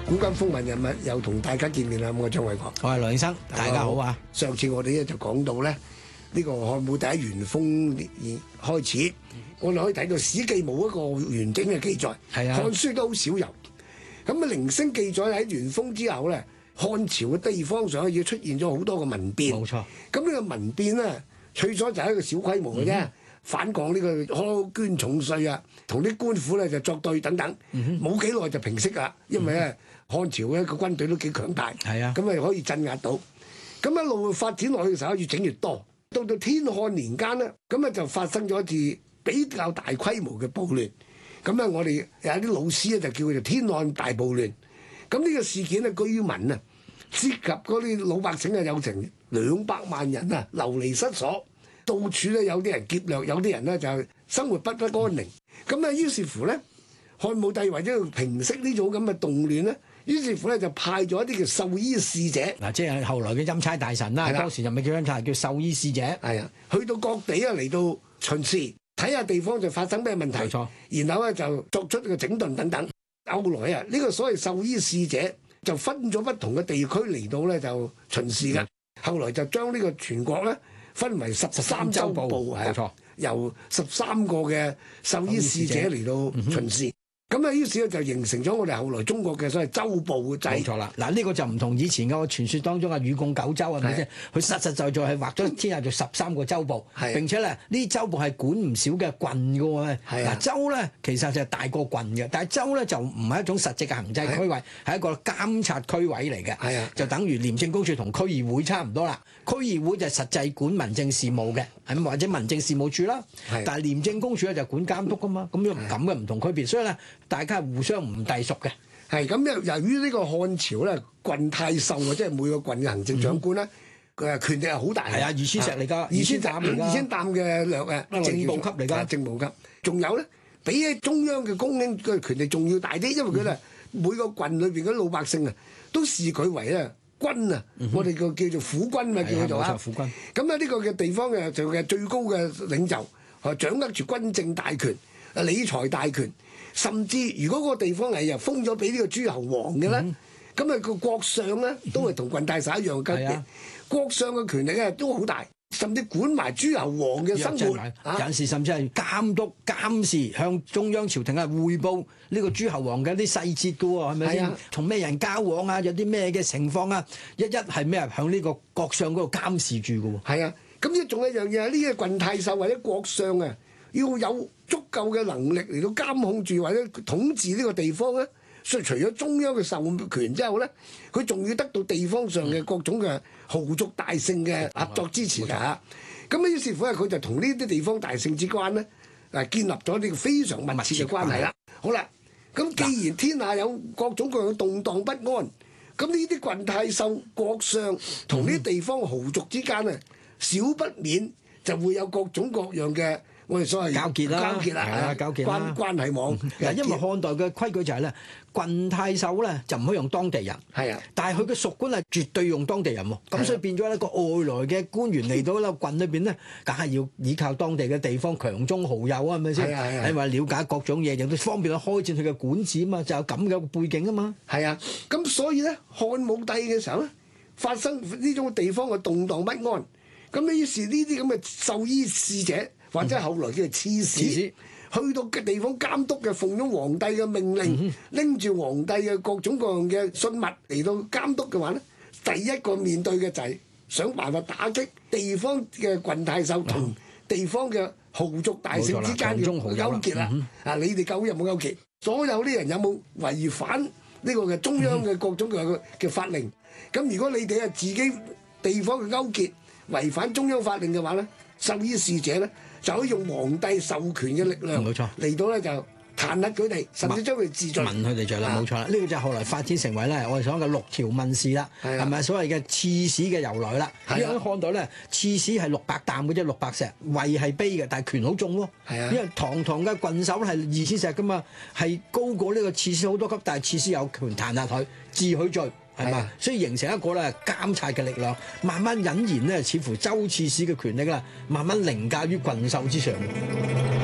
古今風雲人物又同大家見面啦，我係張偉國， 我係梁醫生，大家好啊！ 上次我哋咧就講到咧呢個漢武帝喺元豐開始，我哋可以睇到《史記》冇一個完整嘅記載， 係啊， 漢書都好少有。咁啊，零星記載喺元豐之後咧，漢朝嘅地方上要出現咗好多個民變。 冇錯。咁呢個民變咧，最初就係一個小規模嘅啫。反抗呢個苛捐重稅啊，同啲官府咧就作對等等，冇幾耐就平息啦。因為咧漢朝咧個軍隊都幾強大， 係啊， 咁啊可以鎮壓到。咁一路發展落去嘅時候，越整越多。到天漢年間咧，咁啊就發生咗一次比較大規模嘅暴亂。咁咧我哋有啲老師咧就叫佢做天漢大暴亂。咁呢個事件咧，居民啊涉及嗰啲老百姓啊有成200萬人啊流離失所。到處咧有啲人劫掠，有啲人咧就生活不得安寧。咁啊，於是乎咧，漢武帝為咗要平息呢種咁嘅動亂咧，於是乎咧就派咗一啲叫獸醫使者。嗱， 即係後來嘅欽差大臣啦。當時就未叫欽差，叫獸醫使者。 係啊，去到各地啊嚟到巡視，睇下地方就發生咩問題。 冇錯。 然後咧就作出個整頓等等。後來啊，呢個所謂獸醫使者就分咗不同嘅地區嚟到咧就巡視嘅。後來就將呢個全國咧分為13州部，係啊，由13個嘅獸醫使者嚟到巡視。咁啊，於是咧就形成咗我哋後來中國嘅所謂州部制。 冇錯啦，嗱呢個就唔同以前嘅傳說當中啊，禹貢九州係咪先？佢實實在在係劃咗天下做13個州部，並且咧呢州部係管唔少嘅郡嘅喎。嗱州咧其實就係大過郡嘅，但係州咧就唔係一種實際嘅行政區位，係一個監察區位嚟嘅。係啊，就等於廉政公署同區議會差唔多啦。區議會就係實際管民政事務嘅，係或者民政事務處啦。但係廉政公署咧就管監督噶嘛，咁嘅唔同區別，所以咧。大家係互相唔隸屬嘅， 係咁。由於呢個漢朝咧，郡太守啊，即係每個郡嘅行政長官咧，佢係權力係好大嘅。係啊，2000石嚟㗎，2000擔嘅略誒正部級嚟㗎， 正部級。仲有咧，比起中央嘅公卿嘅權力仲要大啲，因為佢咧每個郡裏邊嗰啲老百姓啊，都視佢為咧君啊，我哋叫做府君嘛，叫佢做啊。府君。咁啊，呢個嘅地方嘅就嘅最高嘅領袖，係掌握住軍政大權、理財大權。甚至如果個地方係又封咗俾呢個諸侯王嘅咧，咁啊個國相咧都係同郡太守一樣嘅級別。國相嘅權力咧都好大，甚至管埋諸侯王嘅生活。 有陣時甚至係監督監視，向中央朝廷啊匯報呢個諸侯王嘅啲細節嘅喎，係咪先？同咩人交往啊？有啲咩嘅情況啊？一係咩啊？向呢個國相嗰度監視住嘅喎。係啊， 咁一仲有一樣嘢，呢個郡太守或者國相啊，要有足夠嘅能力嚟到監控住或者統治呢個地方咧，所以除咗中央嘅授權之後咧，佢仲要得到地方上嘅各種嘅豪族大姓嘅合作支持㗎嚇。咁於是乎咧，佢就同呢啲地方大姓之間咧，建立咗呢個非常密切嘅關係啦。好啦，咁既然天下有各種各樣嘅動盪不安，咁呢啲郡太守、國相同呢啲地方豪族之間啊，少不免就會有各種各樣嘅。我哋所謂交結啦，關係網。 嗱，因為漢代嘅規矩就係咧，郡太守咧就唔可以用當地人。係啊，但係佢嘅屬官係絕對用當地人喎。咁所以變咗咧，個外來嘅官員嚟到呢個郡裏邊咧，梗係要依靠當地嘅地方強中豪友啊，係咪先？係話了解各種嘢，亦都方便去開展佢嘅管治啊嘛，就有咁嘅背景啊嘛。係啊， 咁所以咧，漢武帝嘅時候咧，發生呢種地方嘅動盪不安，咁於是呢啲咁嘅獸醫使者。或者後來叫做刺史，去到嘅地方監督嘅，奉咗皇帝嘅命令，拎住皇帝嘅各種各樣嘅信物嚟到監督嘅話咧，第一個面對嘅就係想辦法打擊地方嘅郡太守同地方嘅豪族大姓之間嘅勾結啦。啊，你哋究竟有冇勾結？所有啲人有冇違反呢個嘅中央嘅各種嘅法令？咁如果你哋係自己地方嘅勾結違反中央法令嘅話咧，獸醫使者咧，就可以用皇帝授權嘅力量，冇錯嚟到咧就彈劾佢哋，甚至將佢治罪，問佢哋罪啦，冇錯啦。呢個就後來發展成為咧我哋所講嘅6條問事啦，係咪所謂嘅刺史嘅由來啦？因為喺漢代咧，刺史係600擔嘅啫，600石，位係卑嘅，但係權好重喎。係啊，因為堂堂嘅郡守係2000石噶嘛，係高過呢個刺史好多級，但係刺史有權彈劾佢，治佢罪。係嘛？所以形成一個咧監察嘅力量，慢慢隱然咧，似乎州刺史嘅權力啦，慢慢凌駕於郡守之上。